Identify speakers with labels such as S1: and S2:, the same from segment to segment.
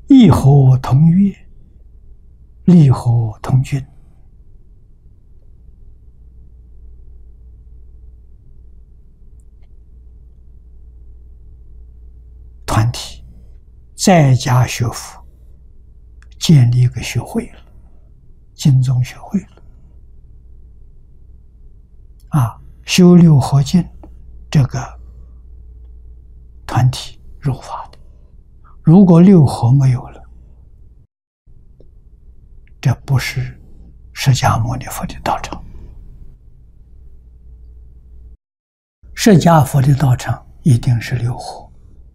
S1: 义和同悦，利和同均。团体在家学佛，建立一个学会了，经宗学会了。修六合敬这个团体入法的，如果六合没有了，这不是释迦牟尼佛的道场。释迦佛的道场一定是六合。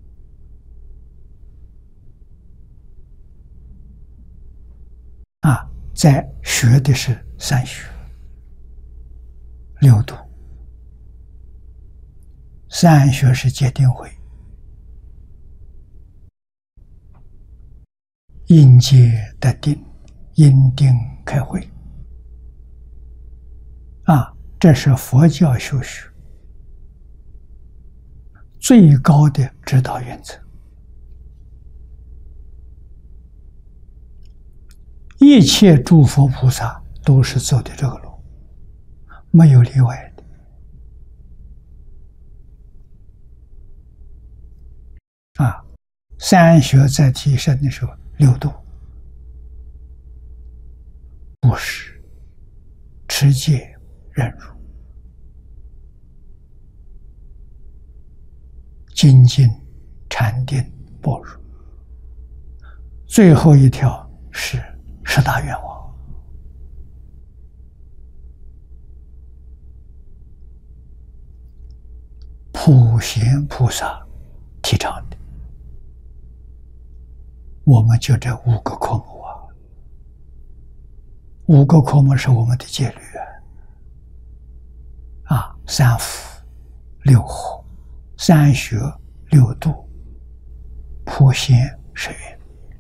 S1: 在学的是三学六度，三学是戒定慧，因戒得定，因定开慧。这是佛教修学最高的指导原则。一切诸佛菩萨都是走的这个路，没有例外的。三学在提升的时候，六度：布施、持戒、忍辱、精进、禅定、般若。最后一条是十大愿望。普贤菩萨提倡的，我们就这五个科目五个科目是我们的戒律三福、六合、三学、六度、普贤、十愿。